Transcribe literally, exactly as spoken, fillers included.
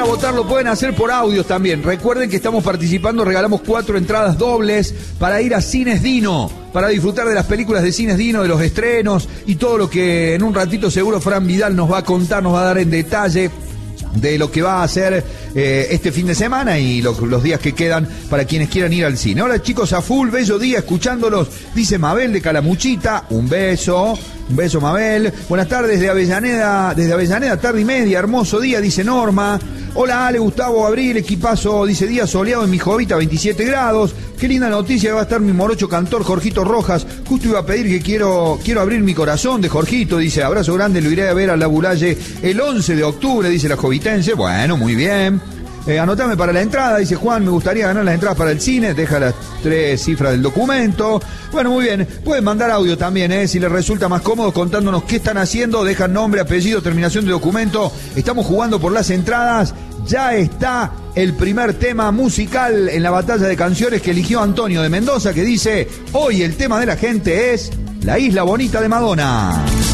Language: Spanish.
a votar lo pueden hacer por audios también. Recuerden que estamos participando, regalamos cuatro entradas dobles para ir a Cines Dino, para disfrutar de las películas de Cines Dino, de los estrenos y todo lo que en un ratito seguro Fran Vidal nos va a contar, nos va a dar en detalle de lo que va a hacer eh, este fin de semana y lo, los días que quedan para quienes quieran ir al cine. Hola chicos, a full, bello día escuchándolos, dice Mabel de Calamuchita, un beso, un beso Mabel. Buenas tardes desde Avellaneda, desde Avellaneda, tarde y media, hermoso día, dice Norma. Hola Ale, Gustavo, Abril, equipazo, dice día soleado en mi Jovita, veintisiete grados. Qué linda noticia, va a estar mi morocho cantor Jorgito Rojas. Justo iba a pedir que quiero quiero abrir mi corazón de Jorgito, dice, abrazo grande, lo iré a ver a la Bulalle el once de octubre, dice la jovitense. Bueno, muy bien. Eh, anotame para la entrada, dice Juan, me gustaría ganar las entradas para el cine, deja las tres cifras del documento. Bueno, muy bien, pueden mandar audio también, eh, si les resulta más cómodo, contándonos qué están haciendo, dejan nombre, apellido, terminación de documento. Estamos jugando por las entradas, ya está el primer tema musical en la batalla de canciones que eligió Antonio de Mendoza, que dice, hoy el tema de la gente es La Isla Bonita de Madonna.